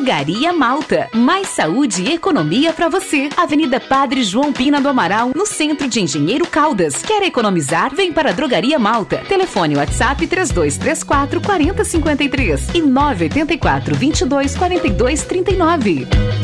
Drogaria Malta. Mais saúde e economia pra você. Avenida Padre João Pina do Amaral, no centro de Engenheiro Caldas. Quer economizar? Vem para a Drogaria Malta. Telefone WhatsApp 3234 4053 e 984 22 42 39.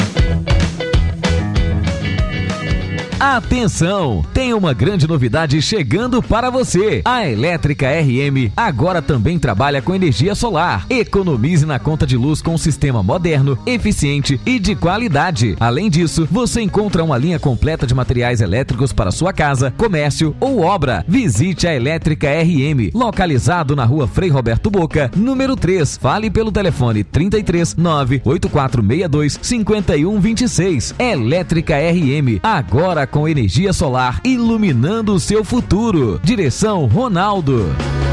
Atenção! Tem uma grande novidade chegando para você. A Elétrica RM agora também trabalha com energia solar. Economize na conta de luz com um sistema moderno, eficiente e de qualidade. Além disso, você encontra uma linha completa de materiais elétricos para sua casa, comércio ou obra. Visite a Elétrica RM, localizado na rua Frei Roberto Boca, número 3. Fale pelo telefone 33 98462 5126. Elétrica RM, agora com energia solar, iluminando o seu futuro. Direção Ronaldo.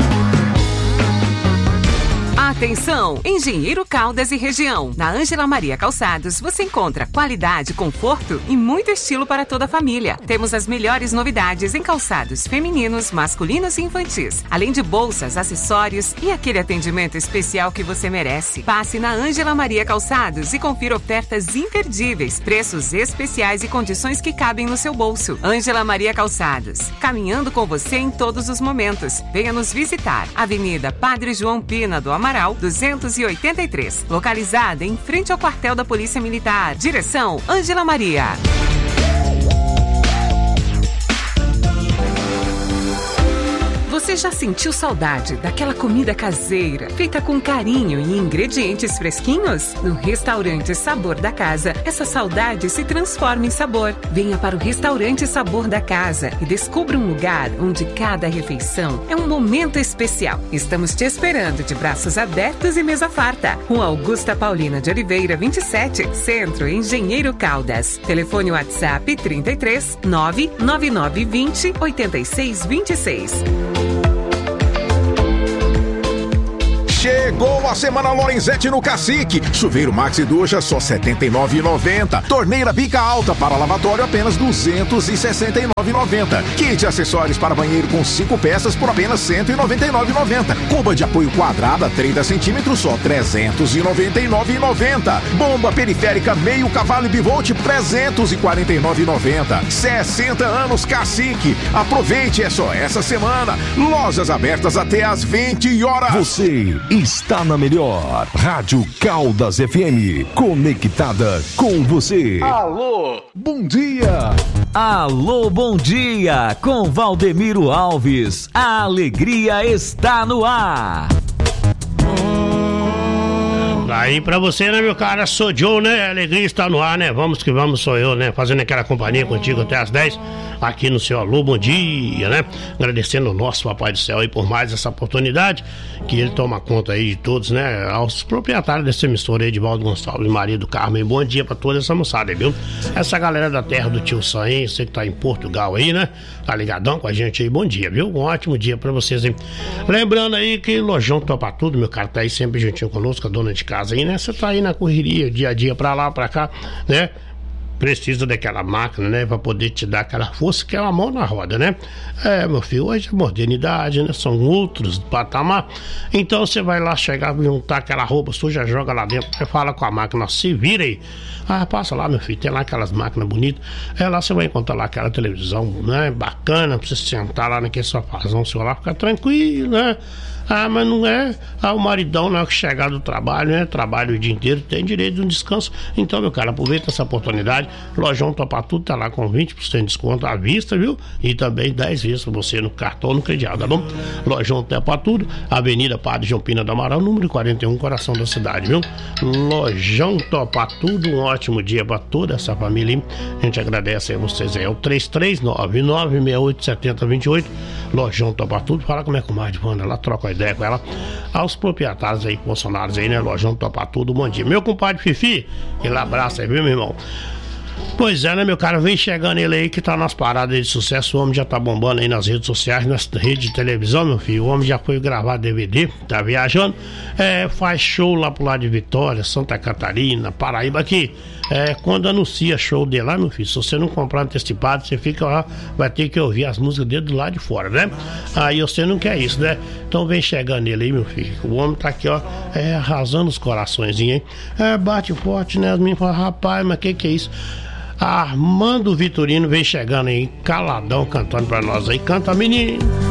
Atenção, Engenheiro Caldas e região. Na Ângela Maria Calçados você encontra qualidade, conforto e muito estilo para toda a família. Temos as melhores novidades em calçados femininos, masculinos e infantis, além de bolsas, acessórios e aquele atendimento especial que você merece. Passe na Ângela Maria Calçados e confira ofertas imperdíveis, preços especiais e condições que cabem no seu bolso. Ângela Maria Calçados, caminhando com você em todos os momentos. Venha nos visitar. Avenida Padre João Pina do Amaral, 283, localizada em frente ao quartel da Polícia Militar. Direção Ângela Maria. Você já sentiu saudade daquela comida caseira, feita com carinho e ingredientes fresquinhos? No Restaurante Sabor da Casa, essa saudade se transforma em sabor. Venha para o Restaurante Sabor da Casa e descubra um lugar onde cada refeição é um momento especial. Estamos te esperando de braços abertos e mesa farta. Rua Augusta Paulina de Oliveira, 27, Centro, Engenheiro Caldas. Telefone WhatsApp 33 99920 8626. Chegou a Semana Lorenzetti no Cacique. Chuveiro Maxi Ducha só R$ 79,90. Torneira bica alta para lavatório apenas R$ 269,90. Kit acessórios para banheiro com 5 peças por apenas R$ 199,90. Cuba de apoio quadrada 30 centímetros só R$ 399,90. Bomba periférica meio cavalo e bivolt R$ 349,90. 60 anos Cacique. Aproveite, é só essa semana. Lojas abertas até às 20 horas. Você está na melhor Rádio Caldas FM, conectada com você. Alô, bom dia. Alô, bom dia, com Valdemiro Alves. A alegria está no ar. Aí pra você, né, meu cara, sou Joe, né, a alegria está no ar, né, vamos que vamos, sou eu, né, fazendo aquela companhia contigo até às 10, aqui no seu Alô, bom dia, né, agradecendo ao nosso Papai do Céu aí por mais essa oportunidade, que ele toma conta aí de todos, né, aos proprietários dessa emissora aí, Edivaldo Gonçalves e Maria do Carmo, bom dia pra toda essa moçada, viu, essa galera da terra do Tio Sam, hein, você que tá em Portugal aí, né, tá ligadão com a gente aí, bom dia, viu, um ótimo dia pra vocês, hein, lembrando aí que Lojão Topa Tudo, meu cara, tá aí sempre juntinho conosco, a dona de casa aí, né? Você tá aí na correria, dia a dia, pra lá, pra cá, né? Precisa daquela máquina, né? Pra poder te dar aquela força, que é uma mão na roda, né? É, meu filho, hoje é modernidade, né? São outros patamar. Então você vai lá chegar, juntar aquela roupa suja, joga lá dentro, você fala com a máquina, se vira aí. Ah, passa lá, meu filho, tem lá aquelas máquinas bonitas. É, lá você vai encontrar lá aquela televisão, né? Bacana, pra você sentar lá naquele sofazão seu lá, ficar tranquilo, né? Ah, mas não é o maridão na hora que chegar do trabalho, né? Trabalho o dia inteiro, tem direito de um descanso. Então, meu cara, aproveita essa oportunidade. Lojão Topa Tudo tá lá com 20% de desconto à vista, viu? E também 10 vezes pra você no cartão ou no crediário, tá bom? Lojão Topa Tudo, Avenida Padre João Pina do Amaral, número 41, coração da cidade, viu? Lojão Topa Tudo, um ótimo dia pra toda essa família, hein? A gente agradece a vocês aí. É o 3399687028. Lojão Topa Tudo, fala como é com o Mar de Wanda lá, troca a ideia com ela, aos proprietários aí, funcionários aí, né, Lojão Topa Tudo, bom dia. Meu compadre Fifi, aquele abraço aí, viu, meu irmão? Pois é, né, meu cara? Vem chegando ele aí que tá nas paradas de sucesso. O homem já tá bombando aí nas redes sociais, nas redes de televisão, meu filho. O homem já foi gravar DVD, tá viajando. Faz show lá pro lado de Vitória, Santa Catarina, Paraíba. Aqui, quando anuncia show dele lá, meu filho, se você não comprar antecipado, você fica lá, vai ter que ouvir as músicas dele do lado de fora, né? Aí você não quer isso, né? Então vem chegando ele aí, meu filho. O homem tá aqui, ó, arrasando os coraçõezinhos, hein? Bate forte, né? As meninas falam, rapaz, mas que é isso? Armando Vitorino vem chegando aí, caladão, cantando pra nós aí. Canta, menino!